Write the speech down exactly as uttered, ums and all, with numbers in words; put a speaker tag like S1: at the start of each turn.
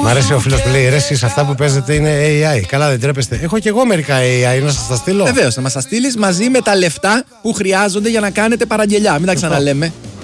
S1: Μ' αρέσει ο φίλος που λέει: ρε, εσείς αυτά που παίζετε είναι έι άι. Καλά, δεν τρέπεστε. Έχω κι εγώ μερικά έι άι, να σας τα στείλω.
S2: Βεβαίως, να μας τα στείλεις μαζί με τα λεφτά που χρειάζονται για να κάνετε παραγγελιά. Μην τα ξαναλέμε.